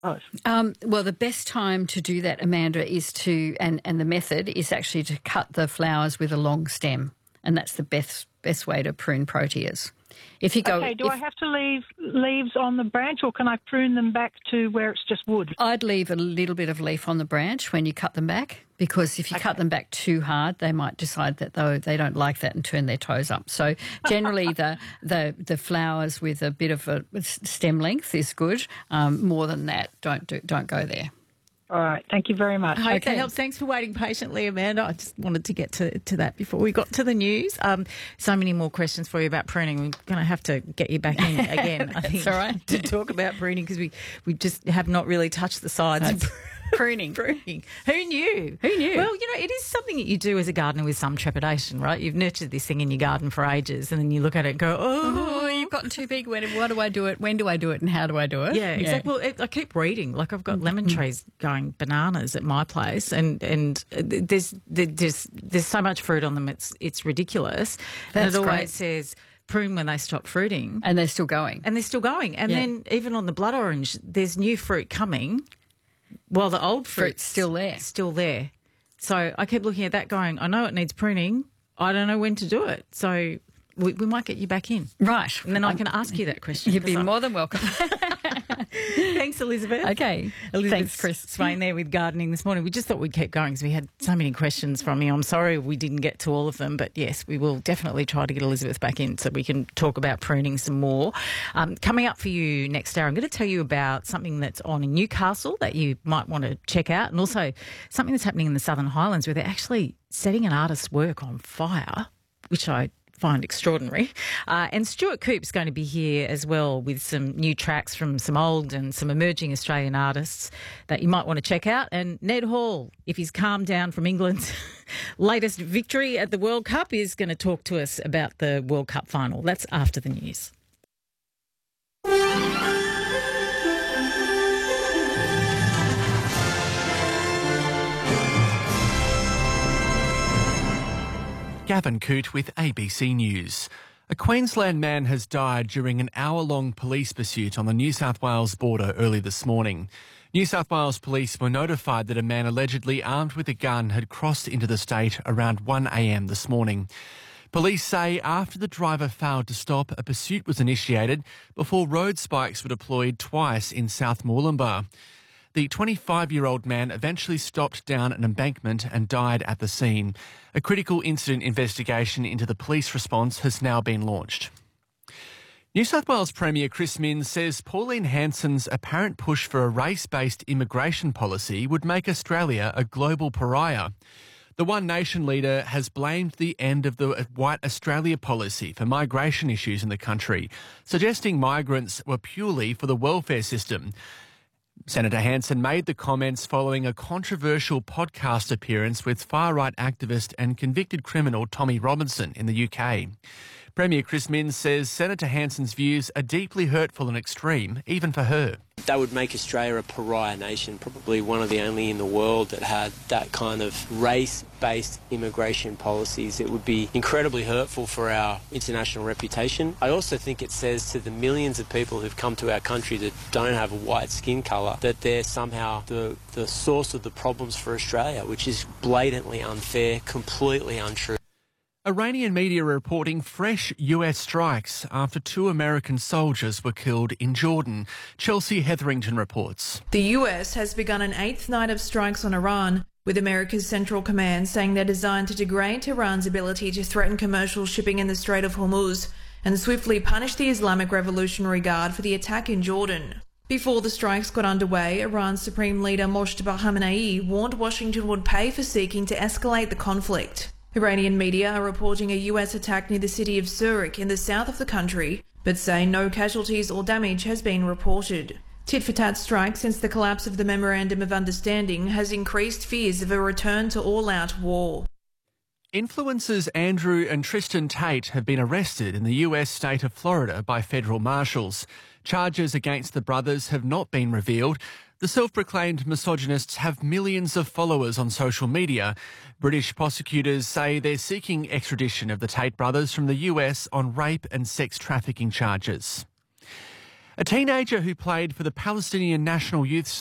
Well, the best time to do that, Amanda, is and the method is actually to cut the flowers with a long stem, and that's the best way to prune proteas. If you go, do I have to leave leaves on the branch, or can I prune them back to where it's just wood? I'd leave a little bit of leaf on the branch when you cut them back, because if you cut them back too hard, they might decide that they don't like that and turn their toes up. So generally, the flowers with a bit of a stem length is good. More than that, don't go there. All right. Thank you very much. I hope that helps. Thanks for waiting patiently, Amanda. I just wanted to get to that before we got to the news. So many more questions for you about pruning. We're going to have to get you back in again, I think, all right. to talk about pruning, because we just have not really touched the sides of pruning. Who knew? Well, it is something that you do as a gardener with some trepidation, right? You've nurtured this thing in your garden for ages, and then you look at it and go, oh, you've gotten too big. What do I do it? When do I do it? And how do I do it? Yeah, exactly. Well, I keep reading. Like, I've got lemon trees going bananas at my place, and there's so much fruit on them. It's ridiculous. That's and it great. always says prune when they stop fruiting, and they're still going. And then even on the blood orange, there's new fruit coming. Well, the old fruit's still there. So I kept looking at that going, I know it needs pruning. I don't know when to do it. So we might get you back in. Right. And then I can ask you that question. You'd be more than welcome. Thanks, Elizabeth. Okay. Elizabeth Thanks, Chris. Swain there with gardening this morning. We just thought we'd keep going because we had so many questions from you. I'm sorry we didn't get to all of them, but yes, we will definitely try to get Elizabeth back in so we can talk about pruning some more. Coming up for you next hour, I'm going to tell you about something that's on in Newcastle that you might want to check out, and also something that's happening in the Southern Highlands where they're actually setting an artist's work on fire, which I find extraordinary. And Stuart Coop's going to be here as well with some new tracks from some old and some emerging Australian artists that you might want to check out. And Ned Hall, if he's calmed down from England's latest victory at the World Cup, is going to talk to us about the World Cup final. That's after the news. Gavin Coote with ABC News. A Queensland man has died during an hour-long police pursuit on the New South Wales border early this morning. New South Wales police were notified that a man allegedly armed with a gun had crossed into the state around 1 a.m. this morning. Police say after the driver failed to stop, a pursuit was initiated before road spikes were deployed twice in South Moolumbar. The 25-year-old man eventually stopped down an embankment and died at the scene. A critical incident investigation into the police response has now been launched. New South Wales Premier Chris Minns says Pauline Hanson's apparent push for a race-based immigration policy would make Australia a global pariah. The One Nation leader has blamed the end of the White Australia policy for migration issues in the country, suggesting migrants were purely for the welfare system. Senator Hanson made the comments following a controversial podcast appearance with far-right activist and convicted criminal Tommy Robinson in the UK. Premier Chris Minns says Senator Hanson's views are deeply hurtful and extreme, even for her. That would make Australia a pariah nation, probably one of the only in the world that had that kind of race-based immigration policies. It would be incredibly hurtful for our international reputation. I also think it says to the millions of people who've come to our country that don't have a white skin colour that they're somehow the source of the problems for Australia, which is blatantly unfair, completely untrue. Iranian media are reporting fresh US strikes after 2 American soldiers were killed in Jordan. Chelsea Hetherington reports. The US has begun an 8th night of strikes on Iran, with America's Central Command saying they're designed to degrade Tehran's ability to threaten commercial shipping in the Strait of Hormuz and swiftly punish the Islamic Revolutionary Guard for the attack in Jordan. Before the strikes got underway, Iran's Supreme Leader Moshtaba Khamenei warned Washington would pay for seeking to escalate the conflict. Iranian media are reporting a US attack near the city of Surik in the south of the country, but say no casualties or damage has been reported. Tit-for-tat strikes since the collapse of the Memorandum of Understanding has increased fears of a return to all-out war. Influencers Andrew and Tristan Tate have been arrested in the US state of Florida by federal marshals. Charges against the brothers have not been revealed. The self-proclaimed misogynists have millions of followers on social media. British prosecutors say they're seeking extradition of the Tate brothers from the US on rape and sex trafficking charges. A teenager who played for the Palestinian National Youth